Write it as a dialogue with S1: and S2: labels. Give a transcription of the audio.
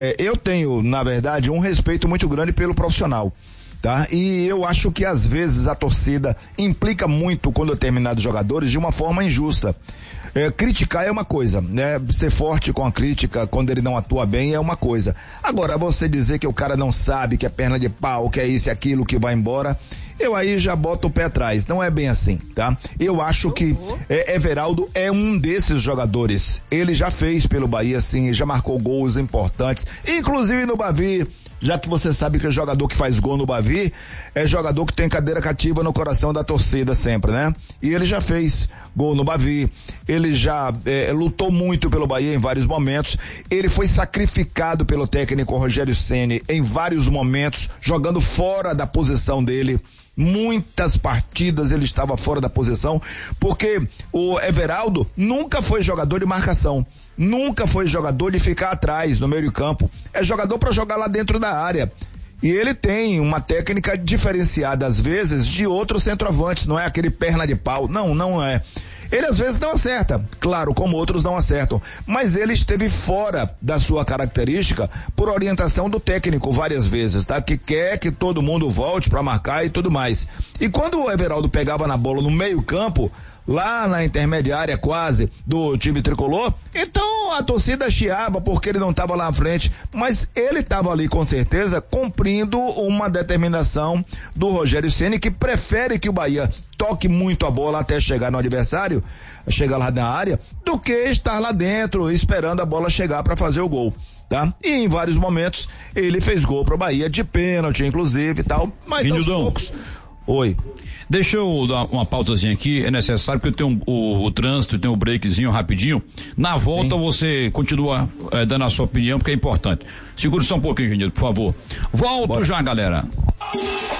S1: Eu tenho, na verdade, um respeito muito grande pelo profissional, tá? E eu acho que às vezes a torcida implica muito com determinados jogadores de uma forma injusta. Criticar é uma coisa, né? Ser forte com a crítica quando ele não atua bem é uma coisa. Agora, você dizer que o cara não sabe, que é perna de pau, que é isso e aquilo, que vai embora, eu aí já boto o pé atrás. Não é bem assim, tá? Eu acho que Everaldo é um desses jogadores. Ele já fez pelo Bahia, sim, já marcou gols importantes, inclusive no Bavi. Já que você sabe que o jogador que faz gol no Bavi é jogador que tem cadeira cativa no coração da torcida sempre, né? E ele já fez gol no Bavi, ele já lutou muito pelo Bahia em vários momentos, ele foi sacrificado pelo técnico Rogério Ceni em vários momentos, jogando fora da posição dele. Muitas partidas ele estava fora da posição, porque o Everaldo nunca foi jogador de marcação, nunca foi jogador de ficar atrás no meio de campo, é jogador para jogar lá dentro da área. E ele tem uma técnica diferenciada às vezes de outros centroavantes, não é aquele perna de pau, não é. Ele às vezes não acerta, claro, como outros não acertam, mas ele esteve fora da sua característica por orientação do técnico várias vezes, tá? Que quer que todo mundo volte para marcar e tudo mais. E quando o Everaldo pegava na bola no meio-campo, lá na intermediária quase do time tricolor, então a torcida chiava porque ele não estava lá à frente, mas ele estava ali com certeza cumprindo uma determinação do Rogério Ceni, que prefere que o Bahia toque muito a bola até chegar no adversário, chegar lá na área, do que estar lá dentro esperando a bola chegar para fazer o gol, tá? E em vários momentos ele fez gol pro Bahia de pênalti, inclusive e tal, mas aos poucos. Oi.
S2: Deixa eu dar uma pautazinha aqui, é necessário porque eu tenho o trânsito, tem um breakzinho rapidinho. Na volta você continua dando a sua opinião porque é importante. Segure só um pouquinho, engenheiro, por favor. Volto já, galera.